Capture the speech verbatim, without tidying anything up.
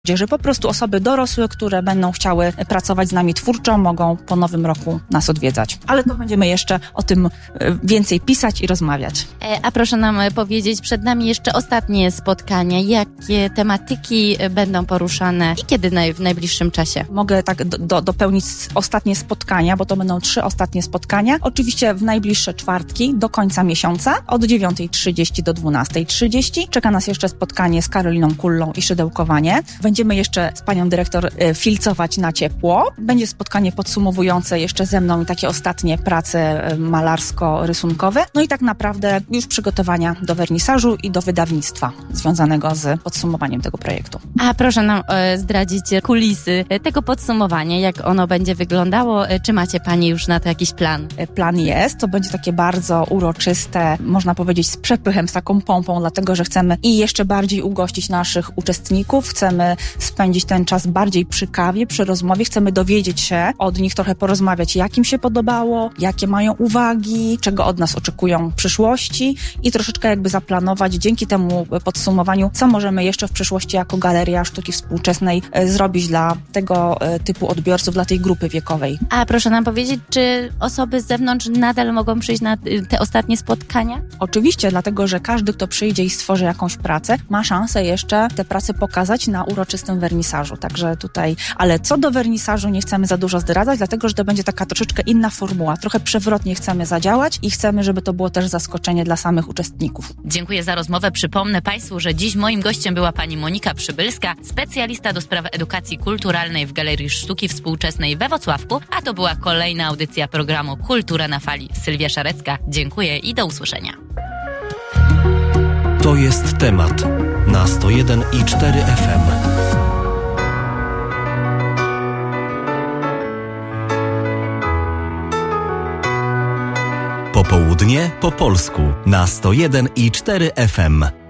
Że po prostu osoby dorosłe, które będą chciały pracować z nami twórczo, mogą po nowym roku nas odwiedzać. Ale to będziemy jeszcze o tym więcej pisać i rozmawiać. A proszę nam powiedzieć, przed nami jeszcze ostatnie spotkania. Jakie tematyki będą poruszane i kiedy naj, w najbliższym czasie? Mogę tak do, do, dopełnić ostatnie spotkania, bo to będą trzy ostatnie spotkania. Oczywiście w najbliższe czwartki do końca miesiąca od dziewiątej trzydzieści do dwunastej trzydzieści. Czeka nas jeszcze spotkanie z Karoliną Kullą i szydełkowanie. Będziemy jeszcze z panią dyrektor y, filcować na ciepło. Będzie spotkanie podsumowujące jeszcze ze mną i takie ostatnie prace y, malarsko-rysunkowe. No i tak naprawdę już przygotowania do wernisażu i do wydawnictwa związanego z podsumowaniem tego projektu. A proszę nam y, zdradzić kulisy tego podsumowania, jak ono będzie wyglądało. Czy macie panie już na to jakiś plan? Y, plan jest. To będzie takie bardzo uroczyste, można powiedzieć z przepychem, z taką pompą, dlatego że chcemy i jeszcze bardziej ugościć naszych uczestników. Chcemy spędzić ten czas bardziej przy kawie, przy rozmowie. Chcemy dowiedzieć się od nich, trochę porozmawiać, jak im się podobało, jakie mają uwagi, czego od nas oczekują w przyszłości i troszeczkę jakby zaplanować dzięki temu podsumowaniu, co możemy jeszcze w przyszłości jako Galeria Sztuki Współczesnej e, zrobić dla tego e, typu odbiorców, dla tej grupy wiekowej. A proszę nam powiedzieć, czy osoby z zewnątrz nadal mogą przyjść na te ostatnie spotkania? Oczywiście, dlatego że każdy, kto przyjdzie i stworzy jakąś pracę, ma szansę jeszcze te prace pokazać na uroczystym wernisażu. Także tutaj, ale co do wernisażu nie chcemy za dużo zdradzać, dlatego że to będzie taka troszeczkę inna formuła. Trochę przewrotnie chcemy zadziałać i chcemy, żeby to było też zaskoczenie dla samych uczestników. Dziękuję za rozmowę. Przypomnę Państwu, że dziś moim gościem była pani Monika Przybylska, specjalista do spraw edukacji kulturalnej w Galerii Sztuki Współczesnej we Wrocławku, a to była kolejna audycja programu Kultura na Fali. Sylwia Szarecka, dziękuję i do usłyszenia. To jest temat na sto jeden i cztery F M. Popołudnie po polsku na sto jeden i cztery F M.